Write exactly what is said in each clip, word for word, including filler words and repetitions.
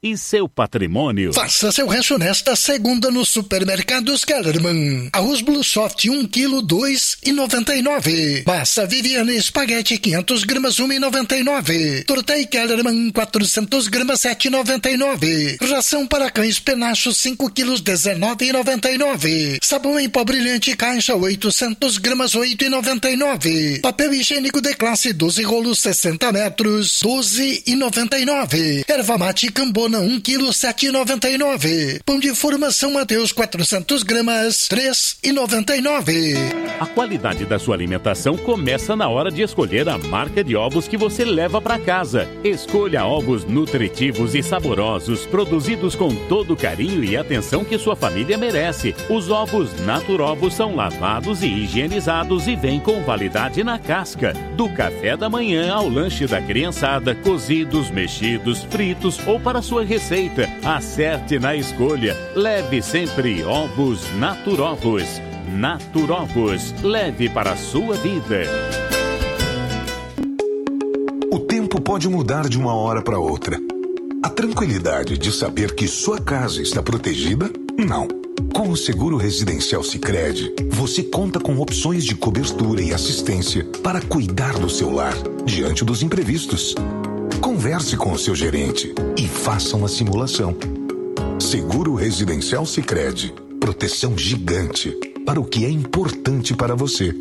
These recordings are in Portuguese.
e seu patrimônio. Faça seu rancho nesta segunda nos supermercados Kellerman. Arroz Blue Soft um quilo, dois e noventa e nove. Massa Viviane Espaguete quinhentas gramas, um e noventa e nove. Tortei Kellerman quatrocentas gramas, sete e noventa e nove. Ração para cães Penacho cinco quilos, dezenove e noventa e nove. Sabão em pó brilhante caixa oitocentas gramas, oito e noventa e nove. Papel higiênico de classe doze rolos, sessenta metros, doze e noventa e nove. Erva mate Cambona um quilo, sete e noventa e nove. Pão de formação Mateus quatrocentas gramas, três e noventa e nove. A qualidade da sua alimentação começa na hora de escolher a marca de ovos que você leva para casa. Escolha ovos nutritivos e saborosos, produzidos com todo o carinho e atenção que sua família merece. Os ovos Naturovos são lavados e higienizados e vêm com validade na casca. Do café da manhã ao lanche da criançada, cozidos, mexidos, fritos ou para sua receita. Acerte na escolha. Leve sempre ovos Naturovos. Naturovos. Leve para a sua vida. O tempo pode mudar de uma hora para outra. A tranquilidade de saber que sua casa está protegida? Não. Com o Seguro Residencial Sicredi, você conta com opções de cobertura e assistência para cuidar do seu lar diante dos imprevistos. Converse com o seu gerente e faça uma simulação. Seguro Residencial Sicredi. Proteção gigante para o que é importante para você.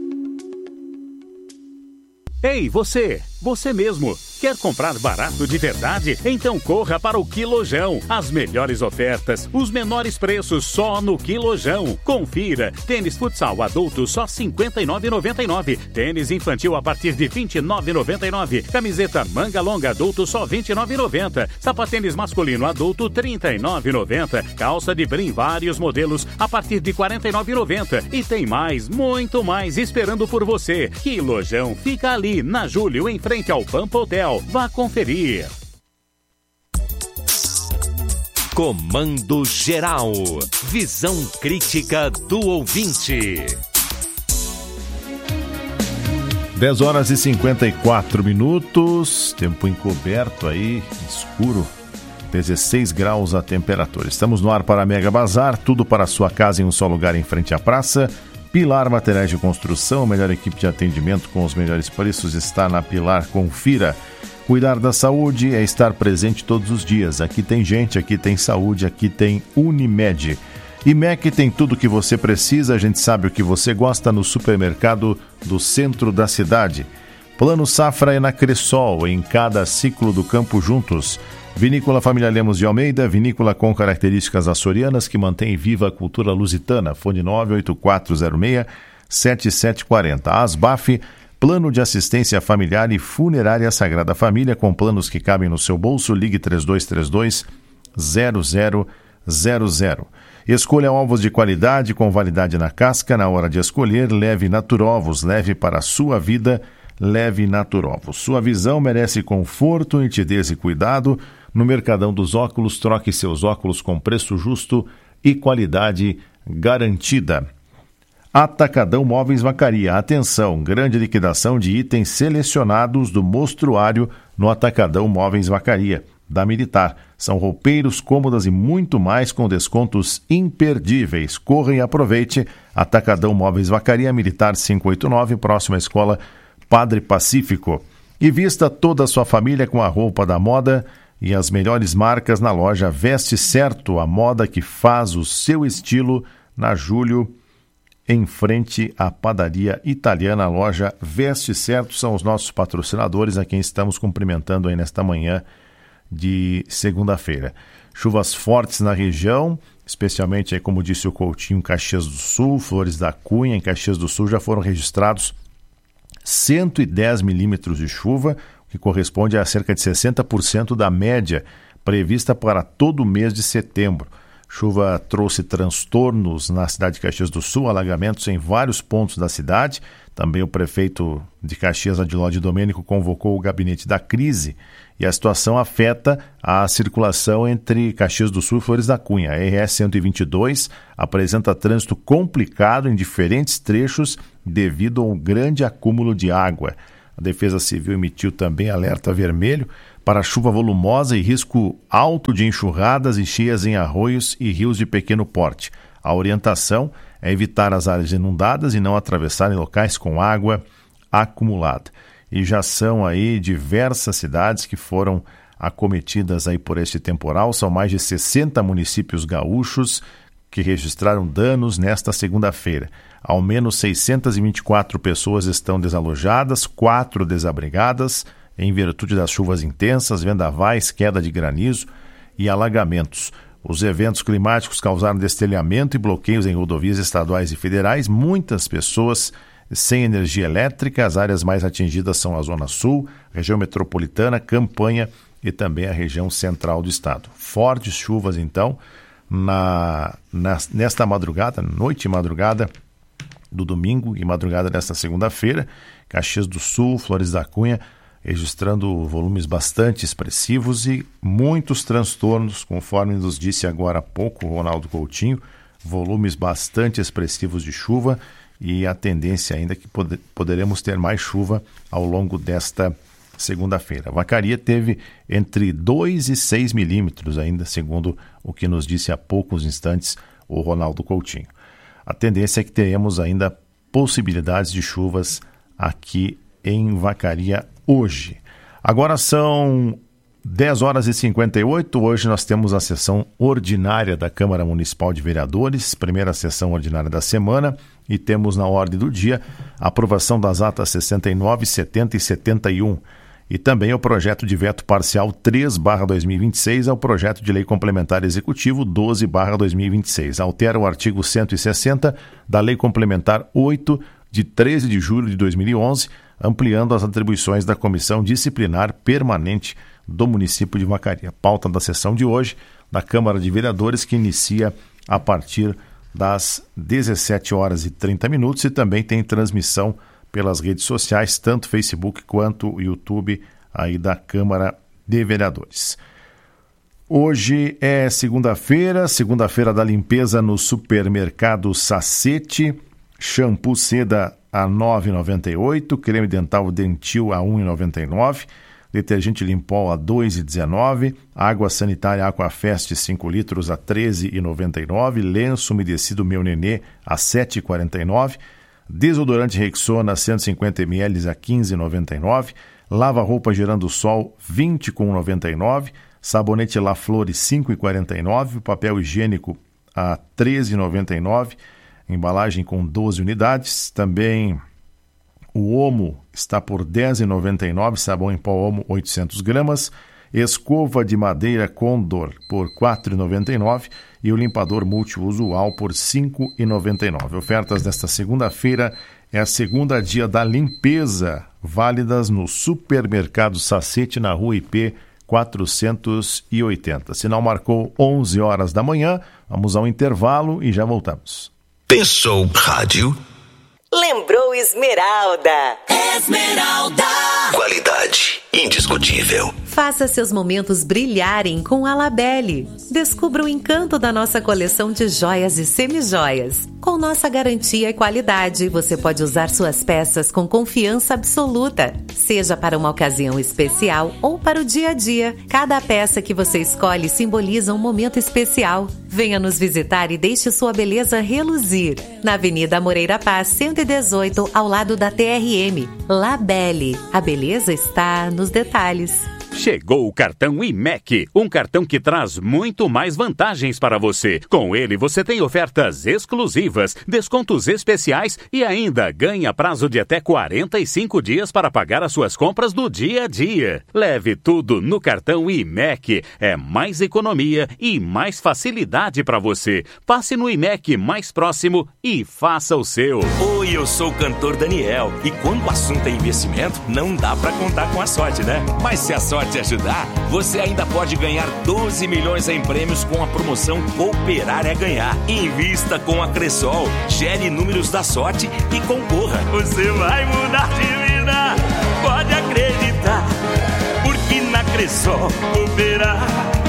Ei, você! Você mesmo! Quer comprar barato de verdade? Então corra para o Quilojão. As melhores ofertas, os menores preços só no Quilojão. Confira. Tênis futsal adulto só cinquenta e nove reais e noventa e nove centavos. Tênis infantil a partir de vinte e nove reais e noventa e nove centavos. Camiseta manga longa adulto só vinte e nove reais e noventa centavos. Sapatênis masculino adulto trinta e nove reais e noventa centavos. Calça de brim vários modelos a partir de quarenta e nove reais e noventa centavos. E tem mais, muito mais esperando por você. Quilojão fica ali na Júlio, em frente ao Pampa Hotel. Vá conferir. Comando Geral. Visão crítica do ouvinte. dez horas e cinquenta e quatro minutos. Tempo encoberto aí, escuro. dezesseis graus a temperatura. Estamos no ar para a Mega Bazar. Tudo para a sua casa em um só lugar em frente à praça. Pilar Materiais de Construção, a melhor equipe de atendimento com os melhores preços está na Pilar. Confira. Cuidar da saúde é estar presente todos os dias. Aqui tem gente, aqui tem saúde, aqui tem Unimed. E M E C tem tudo o que você precisa, a gente sabe o que você gosta no supermercado do centro da cidade. Plano Safra é na Cressol, em cada ciclo do campo juntos. Vinícola Família Lemos de Almeida, vinícola com características açorianas que mantém viva a cultura lusitana. Fone nove oito quatro zero seis sete sete quatro zero. Asbaf, plano de assistência familiar e funerária Sagrada Família, com planos que cabem no seu bolso. Ligue três dois três dois zero zero zero zero. Escolha ovos de qualidade com validade na casca. Na hora de escolher, leve Naturovos, leve para a sua vida, leve Naturovos. Sua visão merece conforto, nitidez e cuidado. No Mercadão dos Óculos, troque seus óculos com preço justo e qualidade garantida. Atacadão Móveis Vacaria. Atenção, grande liquidação de itens selecionados do mostruário no Atacadão Móveis Vacaria, da Militar. São roupeiros, cômodas e muito mais com descontos imperdíveis. Corra e aproveite. Atacadão Móveis Vacaria, Militar quinhentos e oitenta e nove, próxima à Escola Padre Pacífico. E vista toda a sua família com a roupa da moda e as melhores marcas na loja Veste Certo, a moda que faz o seu estilo, na Júlio, em frente à padaria italiana. A loja Veste Certo são os nossos patrocinadores, a quem estamos cumprimentando aí nesta manhã de segunda-feira. Chuvas fortes na região, especialmente, aí, como disse o Coutinho, Caxias do Sul, Flores da Cunha, em Caxias do Sul já foram registrados cento e dez milímetros de chuva, que corresponde a cerca de sessenta por cento da média prevista para todo o mês de setembro. Chuva trouxe transtornos na cidade de Caxias do Sul, alagamentos em vários pontos da cidade. Também o prefeito de Caxias, Adiló de Domênico, convocou o gabinete da crise e a situação afeta a circulação entre Caxias do Sul e Flores da Cunha. A R S cento e vinte e dois apresenta trânsito complicado em diferentes trechos devido ao grande acúmulo de água. A Defesa Civil emitiu também alerta vermelho para chuva volumosa e risco alto de enxurradas e cheias em arroios e rios de pequeno porte. A orientação é evitar as áreas inundadas e não atravessar em locais com água acumulada. E já são aí diversas cidades que foram acometidas aí por este temporal. São mais de sessenta municípios gaúchos que registraram danos nesta segunda-feira. Ao menos seiscentas e vinte e quatro pessoas estão desalojadas, quatro desabrigadas, em virtude das chuvas intensas, vendavais, queda de granizo e alagamentos. Os eventos climáticos causaram destelhamento e bloqueios em rodovias estaduais e federais. Muitas pessoas sem energia elétrica. As áreas mais atingidas são a Zona Sul, região metropolitana, Campanha e também a região central do estado. Fortes chuvas, então, na, na, nesta madrugada, noite e madrugada do domingo e madrugada desta segunda-feira. Caxias do Sul, Flores da Cunha, registrando volumes bastante expressivos e muitos transtornos, conforme nos disse agora há pouco o Ronaldo Coutinho, volumes bastante expressivos de chuva e a tendência ainda que pod- poderemos ter mais chuva ao longo desta segunda-feira. A Vacaria teve entre dois e seis milímetros ainda, segundo o que nos disse há poucos instantes o Ronaldo Coutinho. A tendência é que teremos ainda possibilidades de chuvas aqui em Vacaria hoje. Agora são dez horas e cinquenta e oito. Hoje nós temos a sessão ordinária da Câmara Municipal de Vereadores, primeira sessão ordinária da semana, e temos na ordem do dia a aprovação das atas sessenta e nove, setenta e setenta e um. E também o projeto de veto parcial três barra dois mil e vinte e seis ao projeto de lei complementar executivo doze barra dois mil e vinte e seis. Altera o artigo cento e sessenta da lei complementar oito de treze de julho de dois mil e onze, ampliando as atribuições da Comissão Disciplinar Permanente do município de Vacaria. Pauta da sessão de hoje da Câmara de Vereadores, que inicia a partir das dezessete horas e trinta minutos e também tem transmissão pelas redes sociais, tanto Facebook quanto o YouTube aí da Câmara de Vereadores. Hoje é segunda-feira, segunda-feira da limpeza no supermercado Sacete. Shampoo Seda a nove reais e noventa e oito centavos, creme dental Dentil a um real e noventa e nove centavos, detergente Limpol a dois reais e dezenove centavos, água sanitária Aquafest cinco litros a treze reais e noventa e nove centavos, lenço umedecido Meu Nenê a sete reais e quarenta e nove centavos, desodorante Rexona cento e cinquenta mililitros a quinze reais e noventa e nove centavos, lava-roupa Girando Sol vinte reais e noventa e nove centavos, sabonete La Flores cinco reais e quarenta e nove centavos, papel higiênico a treze reais e noventa e nove centavos, embalagem com doze unidades. Também o Omo está por dez reais e noventa e nove centavos, sabão em pó Omo oitocentas gramas, escova de madeira Condor por quatro reais e noventa e nove centavos e o limpador multiusual por cinco reais e noventa e nove centavos. Ofertas desta segunda-feira é a segunda dia da limpeza, válidas no supermercado Sacete, na rua I P quatrocentos e oitenta. Sinal marcou onze horas da manhã, vamos ao intervalo e já voltamos. Pensou rádio? Lembrou Esmeralda. Esmeralda. Qualidade indiscutível. Faça seus momentos brilharem com a Labelle. Descubra o encanto da nossa coleção de joias e semijoias. Com nossa garantia e qualidade, você pode usar suas peças com confiança absoluta. Seja para uma ocasião especial ou para o dia a dia, cada peça que você escolhe simboliza um momento especial. Venha nos visitar e deixe sua beleza reluzir. Na Avenida Moreira Paz, cento e dezoito, ao lado da T R M. Labelle. A beleza está nos detalhes. Chegou o cartão I M E C, um cartão que traz muito mais vantagens para você. Com ele, você tem ofertas exclusivas, descontos especiais e ainda ganha prazo de até quarenta e cinco dias para pagar as suas compras do dia a dia. Leve tudo no cartão I M E C. É mais economia e mais facilidade para você. Passe no I M E C mais próximo e faça o seu. Oi, eu sou o cantor Daniel e quando o assunto é investimento, não dá para contar com a sorte, né? Mas se a sorte te ajudar, você ainda pode ganhar doze milhões em prêmios com a promoção Cooperar é Ganhar. Invista com a Cressol, gere números da sorte e concorra. Você vai mudar de vida, pode acreditar, porque na Cressol Cooperar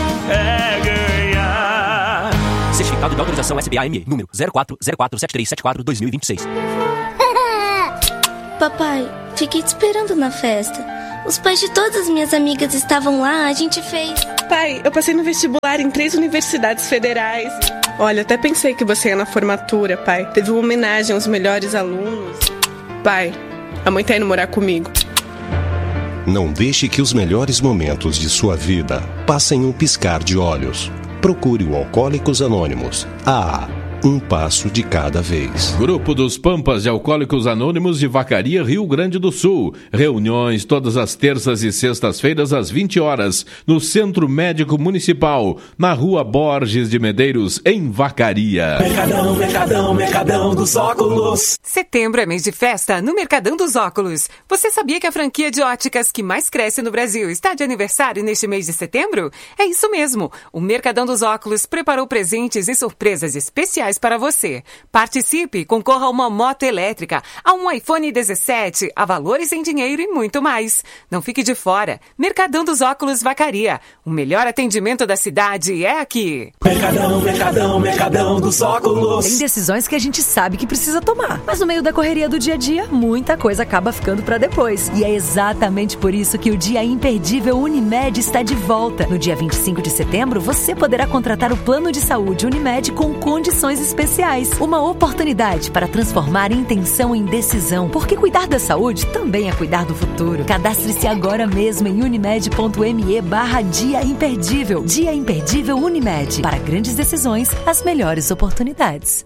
é ganhar. Certificado de autorização S B A M E, número zero quatro zero quatro sete três sete quatro dois mil e vinte e seis. Papai, fiquei te esperando na festa. os pais de todas as minhas amigas estavam lá, a gente fez... Pai, eu passei no vestibular em três universidades federais. Olha, até pensei que você ia na formatura, pai. Teve uma homenagem aos melhores alunos. Pai, a mãe tá indo morar comigo. Não deixe que os melhores momentos de sua vida passem um piscar de olhos. Procure o Alcoólicos Anônimos. Ah, um passo de cada vez. Grupo dos Pampas de Alcoólicos Anônimos de Vacaria, Rio Grande do Sul. Reuniões todas as terças e sextas-feiras às vinte horas, no Centro Médico Municipal, na Rua Borges de Medeiros, em Vacaria. Mercadão, Mercadão, Mercadão dos Óculos. Setembro é mês de festa no Mercadão dos Óculos. Você sabia que a franquia de óticas que mais cresce no Brasil está de aniversário neste mês de setembro? É isso mesmo. O Mercadão dos Óculos preparou presentes e surpresas especiais para você. Participe, concorra a uma moto elétrica, a um iPhone dezessete, a valores em dinheiro e muito mais. Não fique de fora. Mercadão dos Óculos Vacaria. O melhor atendimento da cidade é aqui. Mercadão, Mercadão, Mercadão dos Óculos. Tem decisões que a gente sabe que precisa tomar, mas no meio da correria do dia a dia, muita coisa acaba ficando para depois. E é exatamente por isso que o Dia Imperdível Unimed está de volta. No dia vinte e cinco de setembro, você poderá contratar o plano de saúde Unimed com condições especiais. Uma oportunidade para transformar intenção em decisão, porque cuidar da saúde também é cuidar do futuro. Cadastre-se agora mesmo em unimed.me barra Dia Imperdível. Dia Imperdível Unimed. Para grandes decisões, as melhores oportunidades.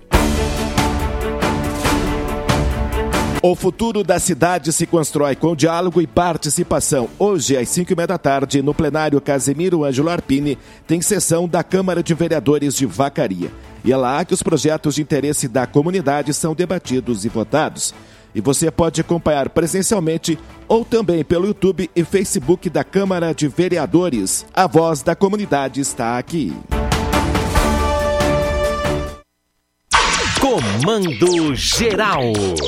O futuro da cidade se constrói com diálogo e participação. Hoje, às cinco e meia da tarde, no plenário Casemiro Ângelo Arpini, tem sessão da Câmara de Vereadores de Vacaria. E é lá que os projetos de interesse da comunidade são debatidos e votados. E você pode acompanhar presencialmente ou também pelo YouTube e Facebook da Câmara de Vereadores. A voz da comunidade está aqui. Comando Geral.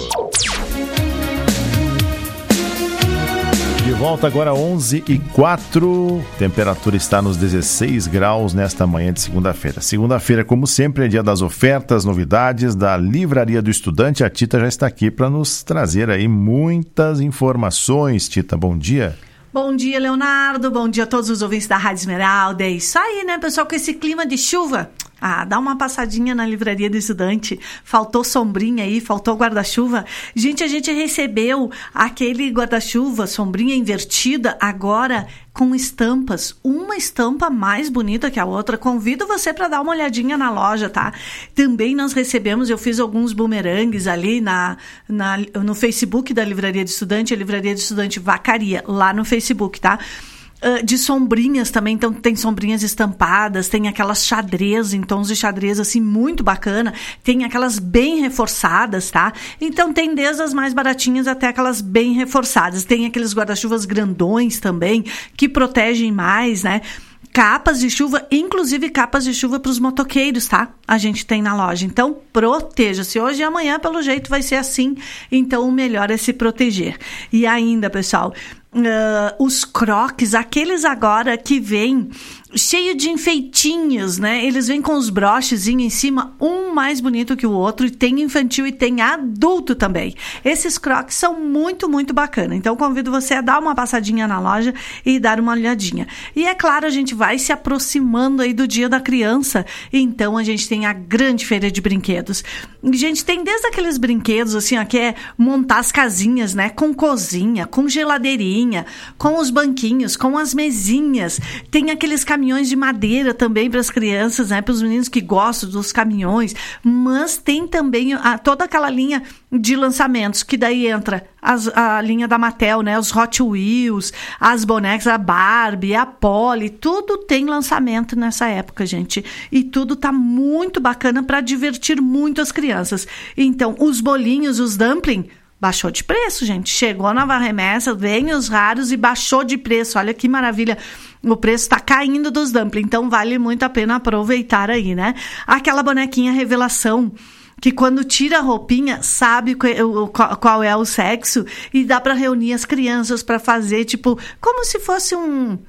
De volta agora, onze e quatro. Temperatura está nos dezesseis graus nesta manhã de segunda-feira. Segunda-feira, como sempre, é dia das ofertas, novidades da Livraria do Estudante. A Tita já está aqui para nos trazer aí muitas informações. Tita, bom dia. Bom dia, Leonardo. Bom dia a todos os ouvintes da Rádio Esmeralda. É isso aí, né, pessoal? Com esse clima de chuva... Ah, dá uma passadinha na Livraria do Estudante. Faltou sombrinha aí, faltou guarda-chuva. Gente, a gente recebeu aquele guarda-chuva, sombrinha invertida, agora com estampas. Uma estampa mais bonita que a outra. Convido você para dar uma olhadinha na loja, tá? Também nós recebemos, eu fiz alguns bumerangues ali na, na, no Facebook da Livraria do Estudante, a Livraria do Estudante Vacaria, lá no Facebook, tá? De sombrinhas também, então tem sombrinhas estampadas, tem aquelas xadrez em tons de xadrez assim muito bacana, tem aquelas bem reforçadas, tá? Então tem desde as mais baratinhas até aquelas bem reforçadas, tem aqueles guarda-chuvas grandões também, que protegem mais, né? Capas de chuva, inclusive capas de chuva para os motoqueiros, tá? A gente tem na loja. Então, proteja-se. Hoje e amanhã, pelo jeito, vai ser assim. Então, o melhor é se proteger. E ainda, pessoal, uh, os croques, aqueles agora que vêm cheio de enfeitinhos, né? Eles vêm com os brochezinhos em cima, um mais bonito que o outro, e tem infantil e tem adulto também. Esses croques são muito, muito bacana. Então, convido você a dar uma passadinha na loja e dar uma olhadinha. E é claro, a gente vai se aproximando aí do Dia da Criança, então a gente tem a grande feira de brinquedos. A gente tem desde aqueles brinquedos, assim, ó, que é montar as casinhas, né? Com cozinha, com geladeirinha, com os banquinhos, com as mesinhas. Tem aqueles caminhões de madeira também para as crianças, né? Para os meninos que gostam dos caminhões. Mas tem também a, toda aquela linha de lançamentos, que daí entra as, a linha da Mattel, né? Os Hot Wheels, as bonecas, a Barbie, a Polly, tudo tem lançamento nessa época, gente. E tudo tá muito bacana para divertir muito as crianças. Então, os bolinhos, os dumpling, baixou de preço, gente. Chegou na nova remessa, vem os raros e baixou de preço. Olha que maravilha. O preço está caindo dos dumpling, então vale muito a pena aproveitar aí, né? Aquela bonequinha revelação, que quando tira a roupinha, sabe qual é o sexo e dá para reunir as crianças para fazer, tipo, como se fosse um...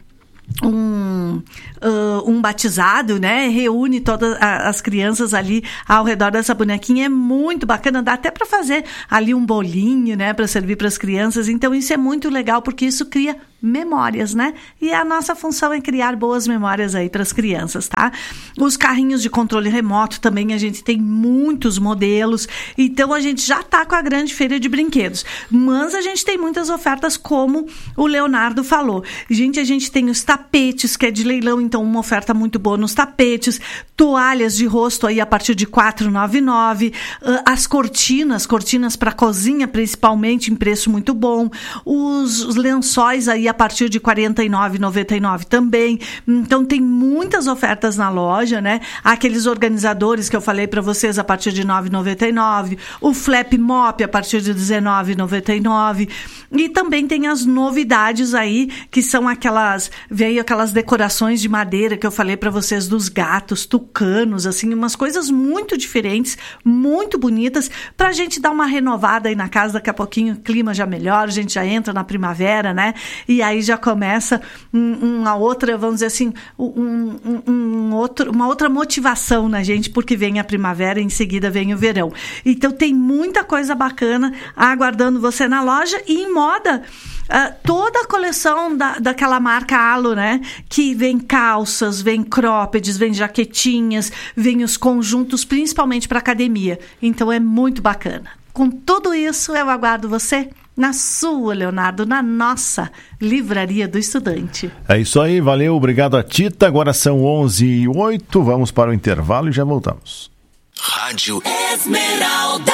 um, uh, um batizado, né? Reúne todas as crianças ali ao redor dessa bonequinha. É muito bacana, dá até para fazer ali um bolinho, né? Para servir para as crianças. Então isso é muito legal porque isso cria memórias, né? E a nossa função é criar boas memórias aí para as crianças, tá? Os carrinhos de controle remoto também a gente tem muitos modelos, então a gente já tá com a grande feira de brinquedos, mas a gente tem muitas ofertas como o Leonardo falou. Gente, a gente tem os tapetes, que é de leilão, então uma oferta muito boa nos tapetes, toalhas de rosto aí a partir de quatro reais e noventa e nove centavos, as cortinas, cortinas para cozinha principalmente em preço muito bom, os, os lençóis aí a partir de quarenta e nove reais e noventa e nove centavos também. Então tem muitas ofertas na loja, né? Aqueles organizadores que eu falei para vocês a partir de nove reais e noventa e nove centavos, o Flap Mop a partir de dezenove reais e noventa e nove centavos. E também tem as novidades aí, que são aquelas, veio aquelas decorações de madeira que eu falei para vocês dos gatos, tucanos, assim, umas coisas muito diferentes, muito bonitas, pra gente dar uma renovada aí na casa. Daqui a pouquinho o clima já melhora, a gente já entra na primavera, né? E aí já começa um, uma outra, vamos dizer assim, um, um, um outro, uma outra motivação na gente, porque vem a primavera e em seguida vem o verão. Então tem muita coisa bacana aguardando você na loja. E em moda, uh, toda a coleção da, daquela marca Alo, né? Que vem calças, vem croppeds, vem jaquetinhas, vem os conjuntos, principalmente para academia. Então é muito bacana. Com tudo isso, eu aguardo você na sua, Leonardo, na nossa Livraria do Estudante. É isso aí, valeu, obrigado a Tita. Agora são onze e oito, vamos para o intervalo e já voltamos. Rádio Esmeralda,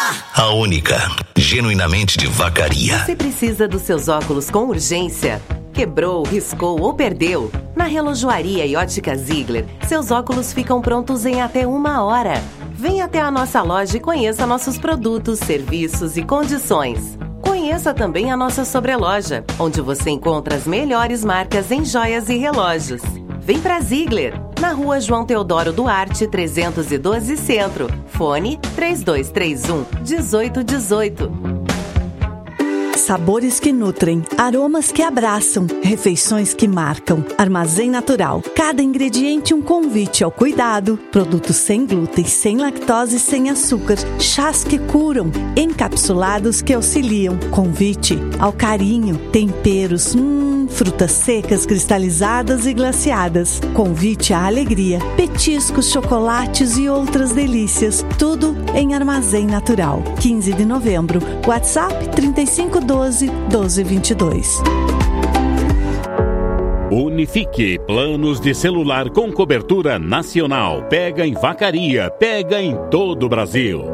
a única, genuinamente de Vacaria. Você precisa dos seus óculos com urgência? Quebrou, riscou ou perdeu? Na Relojoaria e Ótica Ziegler, seus óculos ficam prontos em até uma hora. Venha até a nossa loja e conheça nossos produtos, serviços e condições. Conheça também a nossa sobreloja, onde você encontra as melhores marcas em joias e relógios. Vem pra Ziegler, na rua João Teodoro Duarte, trezentos e doze Centro. Fone três dois três um, um oito um oito. Sabores que nutrem, aromas que abraçam, refeições que marcam. Armazém Natural. Cada ingrediente um convite ao cuidado. Produtos sem glúten, sem lactose e sem açúcar. Chás que curam, encapsulados que auxiliam. Convite ao carinho. Temperos, hum, frutas secas, cristalizadas e glaciadas. Convite à alegria. Petiscos, chocolates e outras delícias. Tudo em Armazém Natural. quinze de novembro. WhatsApp trinta e cinco doze, doze vinte e dois. Unifique, planos de celular com cobertura nacional. Pega em Vacaria, pega em todo o Brasil.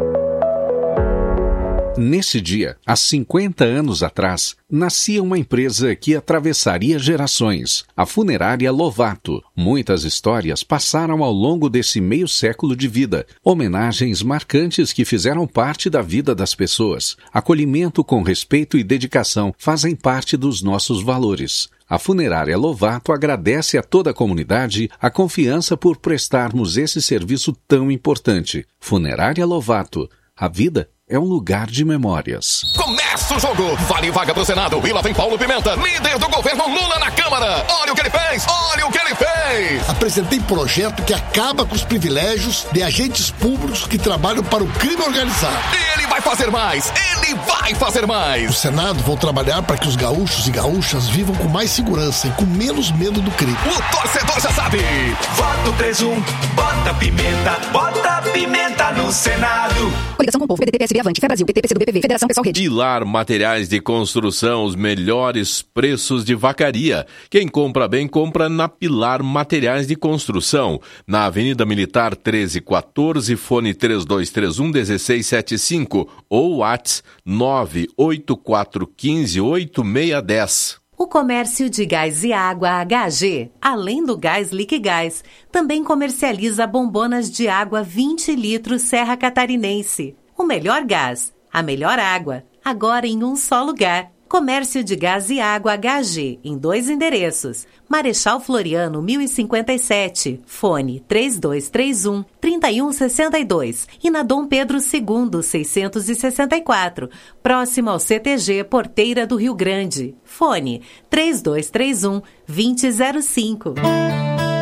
Nesse dia, há cinquenta anos atrás, nascia uma empresa que atravessaria gerações, a Funerária Lovato. Muitas histórias passaram ao longo desse meio século de vida, homenagens marcantes que fizeram parte da vida das pessoas. Acolhimento com respeito e dedicação fazem parte dos nossos valores. A Funerária Lovato agradece a toda a comunidade a confiança por prestarmos esse serviço tão importante. Funerária Lovato, a vida é um lugar de memórias. Começa o jogo! Vale vaga pro Senado. E lá vem Paulo Pimenta, líder do governo Lula na Câmara. Olha o que ele fez! Olha o que ele fez! Apresentei projeto que acaba com os privilégios de agentes públicos que trabalham para o crime organizado. E ele vai fazer mais! Ele vai fazer mais! No Senado, vou trabalhar para que os gaúchos e gaúchas vivam com mais segurança e com menos medo do crime. O torcedor já sabe! Voto três um, bota pimenta, bota pimenta no Senado. Coligação com o Povo, P D T, P S B, Avante, Fé Brasil, P T, P C do B P V, Federação Pessoal Rede. Pilar Materiais de Construção, os melhores preços de Vacaria. Quem compra bem, compra na Pilar Materiais de Construção. Na Avenida Militar treze quatorze, fone três dois três um, um seis sete cinco ou WhatsApp nove oito quatro um cinco oito seis um zero. O comércio de gás e água H G, além do gás Liquigás, também comercializa bombonas de água vinte litros Serra Catarinense. O melhor gás, a melhor água, agora em um só lugar. Comércio de Gás e Água H G, em dois endereços. Marechal Floriano, mil e cinquenta e sete, fone três dois três um, três um seis dois. E na Dom Pedro segundo, seiscentos e sessenta e quatro, próximo ao C T G Porteira do Rio Grande. Fone três dois três um, dois zero zero cinco.